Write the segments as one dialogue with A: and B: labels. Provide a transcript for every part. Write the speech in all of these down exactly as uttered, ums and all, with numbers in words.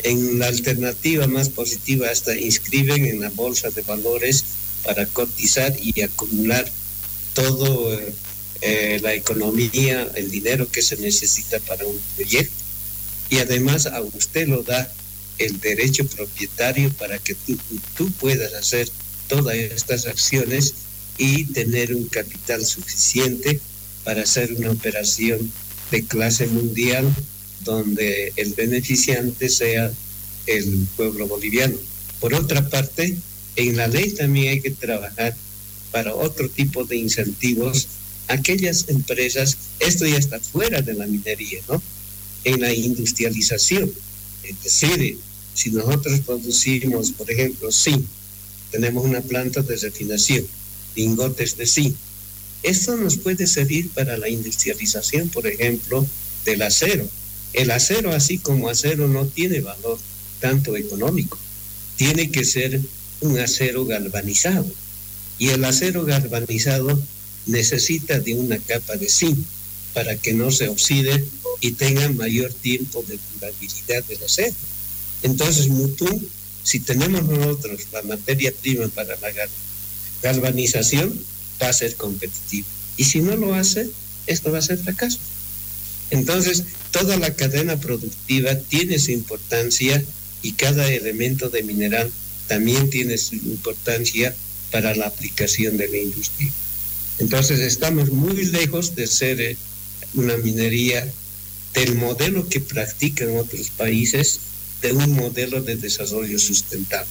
A: En la alternativa más positiva, hasta inscriben en la bolsa de valores para cotizar y acumular todo eh, la economía, el dinero que se necesita para un proyecto. Y además a usted lo da el derecho propietario para que tú, tú puedas hacer todas estas acciones y tener un capital suficiente para hacer una operación de clase mundial donde el beneficiante sea el pueblo boliviano. Por otra parte, en la ley también hay que trabajar para otro tipo de incentivos a aquellas empresas, esto ya está fuera de la minería, ¿no? En la industrialización, es decir, si nosotros producimos, por ejemplo, zinc, tenemos una planta de refinación, lingotes de zinc, esto nos puede servir para la industrialización, por ejemplo, del acero. El acero, así como acero, no tiene valor tanto económico, tiene que ser un acero galvanizado, y el acero galvanizado necesita de una capa de zinc para que no se oxide y tenga mayor tiempo de durabilidad del acero. Entonces, Mutum, si tenemos nosotros la materia prima para la galvanización, va a ser competitivo. Y si no lo hace, esto va a ser fracaso. Entonces, toda la cadena productiva tiene su importancia y cada elemento de mineral también tiene su importancia para la aplicación de la industria. Entonces, estamos muy lejos de ser una minería del modelo que practican otros países, de un modelo de desarrollo sustentable.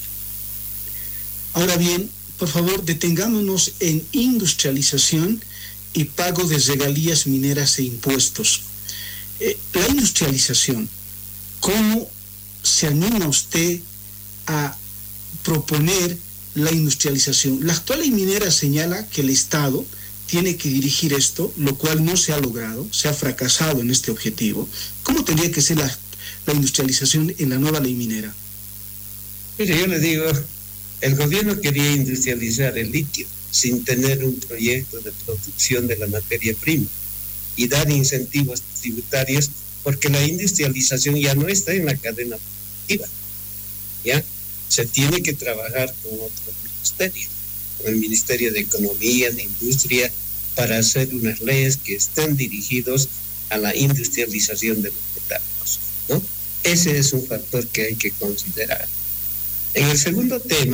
B: Ahora bien, por favor, detengámonos en industrialización y pago de regalías mineras e impuestos. Eh, la industrialización, ¿cómo se anima usted a proponer la industrialización? La actual ley minera señala que el Estado tiene que dirigir esto, lo cual no se ha logrado, se ha fracasado en este objetivo. ¿Cómo tendría que ser la, la industrialización en la nueva ley minera?
A: Mire, yo le digo, el gobierno quería industrializar el litio sin tener un proyecto de producción de la materia prima y dar incentivos tributarios, porque la industrialización ya no está en la cadena productiva, ¿ya? Se tiene que trabajar con otros ministerios, con el Ministerio de Economía, de Industria, para hacer unas leyes que estén dirigidos a la industrialización de los metálicos, ¿no? Ese es un factor que hay que considerar. En el segundo tema,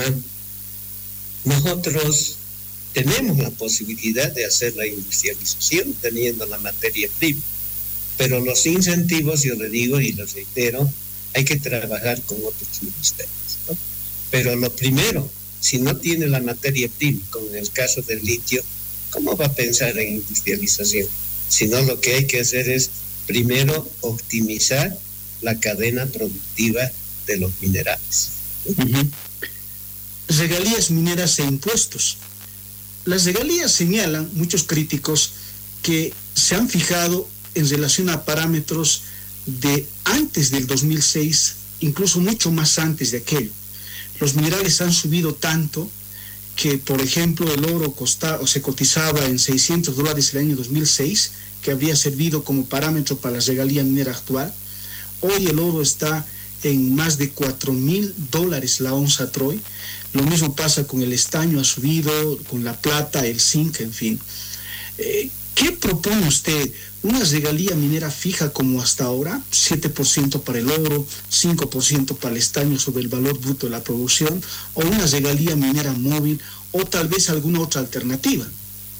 A: nosotros tenemos la posibilidad de hacer la industrialización teniendo la materia prima, pero los incentivos, yo le digo y lo reitero, hay que trabajar con otros ministerios, ¿no? Pero lo primero, si no tiene la materia prima, como en el caso del litio, ¿cómo va a pensar en industrialización? Sino lo que hay que hacer es, primero, optimizar la cadena productiva de los minerales.
B: Uh-huh. Regalías mineras e impuestos. Las regalías señalan, muchos críticos, que se han fijado en relación a parámetros de antes del dos mil seis, incluso mucho más antes de aquello. Los minerales han subido tanto que, por ejemplo, el oro costa, o se cotizaba en seiscientos dólares el año dos mil seis, que habría servido como parámetro para la regalía minera actual. Hoy el oro está en más de cuatro mil dólares la onza Troy. Lo mismo pasa con el estaño, ha subido, con la plata, el zinc, en fin. Eh, ¿Qué propone usted? ¿Una regalía minera fija como hasta ahora? siete por ciento para el oro, cinco por ciento para el estaño sobre el valor bruto de la producción, o una regalía minera móvil, o tal vez alguna otra alternativa.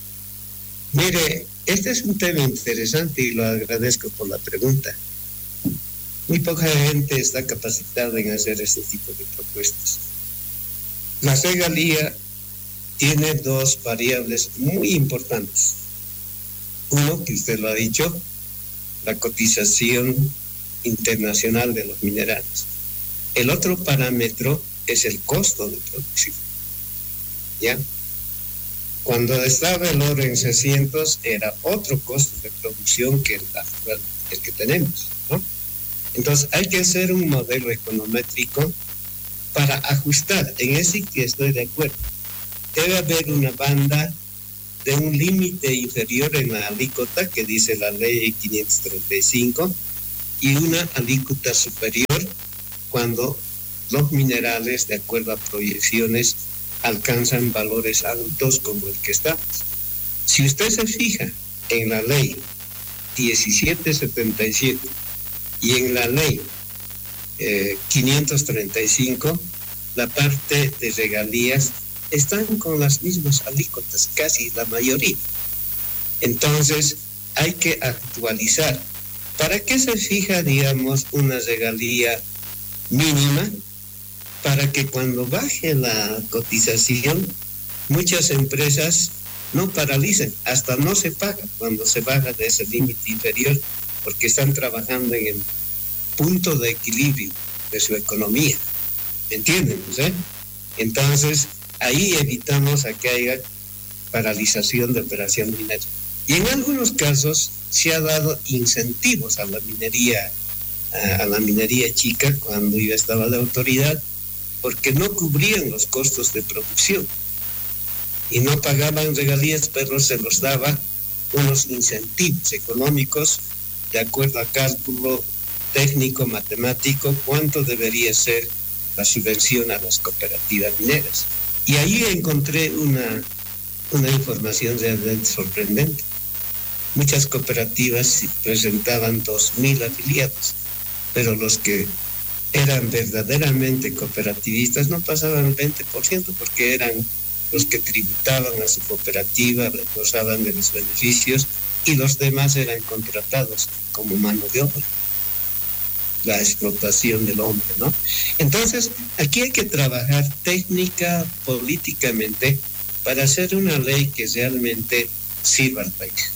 A: Mire, este es un tema interesante y lo agradezco por la pregunta. Muy poca gente está capacitada en hacer este tipo de propuestas. La regalía tiene dos variables muy importantes. Uno, que usted lo ha dicho, la cotización internacional de los minerales. El otro parámetro es el costo de producción, ¿ya? Cuando estaba el oro en seiscientos era otro costo de producción que el actual, el que tenemos, ¿no? Entonces hay que hacer un modelo econométrico para ajustar. En ese que estoy de acuerdo. Debe haber una banda de un límite inferior en la alícuota que dice la ley quinientos treinta y cinco y una alícuota superior cuando los minerales, de acuerdo a proyecciones, alcanzan valores altos como el que estamos. Si usted se fija en la ley diecisiete setenta y siete y en la ley eh, quinientos treinta y cinco, la parte de regalías están con las mismas alícuotas, casi la mayoría. Entonces, hay que actualizar. ¿Para qué se fija, digamos, una regalía mínima? Para que cuando baje la cotización, muchas empresas no paralicen, hasta no se paga cuando se baja de ese límite inferior, porque están trabajando en el punto de equilibrio de su economía. ¿Me entienden? ¿Sí? Entonces, ahí evitamos a que haya paralización de operación minera. Y en algunos casos se ha dado incentivos a la minería, a la minería chica cuando yo estaba de autoridad, porque no cubrían los costos de producción y no pagaban regalías, pero se los daba unos incentivos económicos de acuerdo a cálculo técnico, matemático, cuánto debería ser la subvención a las cooperativas mineras. Y ahí encontré una, una información realmente sorprendente. Muchas cooperativas presentaban dos mil afiliados, pero los que eran verdaderamente cooperativistas no pasaban el veinte por ciento, porque eran los que tributaban a su cooperativa, gozaban de los beneficios, y los demás eran contratados como mano de obra. La explotación del hombre, ¿no? Entonces, aquí hay que trabajar técnica, políticamente, para hacer una ley que realmente sirva al país.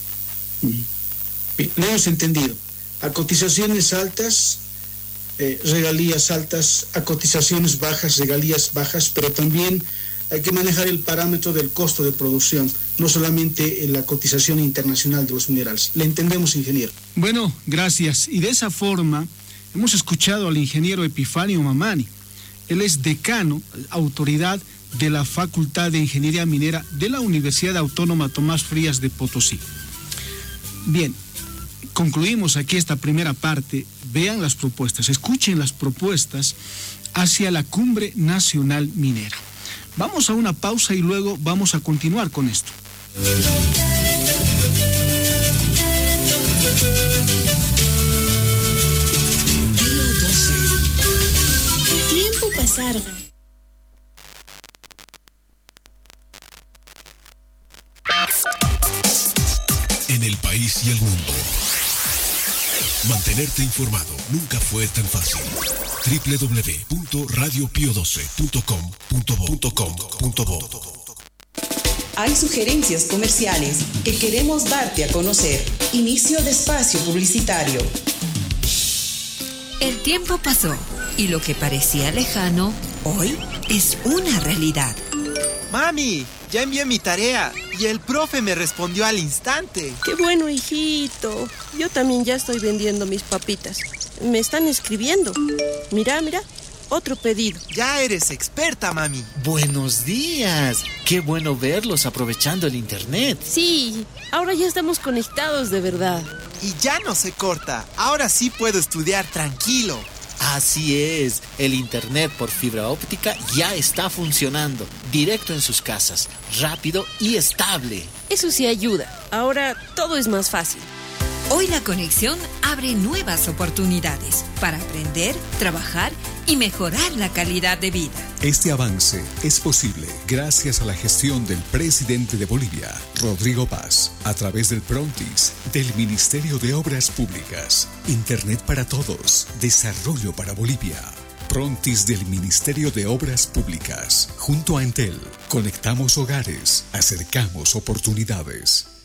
B: Bien, lo hemos entendido. A cotizaciones altas, eh, regalías altas, a cotizaciones bajas, regalías bajas, pero también hay que manejar el parámetro del costo de producción, no solamente en la cotización internacional de los minerales. ¿Le entendemos, ingeniero?
C: Bueno, gracias. Y de esa forma hemos escuchado al ingeniero Epifanio Mamani. Él es decano, autoridad de la Facultad de Ingeniería Minera de la Universidad Autónoma Tomás Frías de Potosí. Bien, concluimos aquí esta primera parte. Vean las propuestas, escuchen las propuestas hacia la Cumbre Nacional Minera. Vamos a una pausa y luego vamos a continuar con esto.
D: Tiempo pasar.
E: En el país y el mundo. Mantenerte informado nunca fue tan fácil. doble u doble u doble u punto radio pio doce punto com punto bo.
F: Hay sugerencias comerciales que queremos darte a conocer. Inicio de espacio publicitario.
G: El tiempo pasó y lo que parecía lejano, hoy es una realidad.
H: Mami, ya envié mi tarea y el profe me respondió al instante.
I: ¡Qué bueno, hijito! Yo también ya estoy vendiendo mis papitas. Me están escribiendo. Mira, mira, otro pedido.
H: Ya eres experta, mami.
J: Buenos días. Qué bueno verlos aprovechando el internet.
I: Sí, ahora ya estamos conectados de verdad.
H: Y ya no se corta. Ahora sí puedo estudiar tranquilo.
J: Así es, el internet por fibra óptica ya está funcionando, directo en sus casas, rápido y estable.
I: Eso sí ayuda, ahora todo es más fácil.
G: Hoy la conexión abre nuevas oportunidades para aprender, trabajar y mejorar la calidad de vida.
K: Este avance es posible gracias a la gestión del presidente de Bolivia, Rodrigo Paz, a través del Prontis, del Ministerio de Obras Públicas. Internet para todos, desarrollo para Bolivia. Prontis del Ministerio de Obras Públicas. Junto a Entel, conectamos hogares, acercamos oportunidades.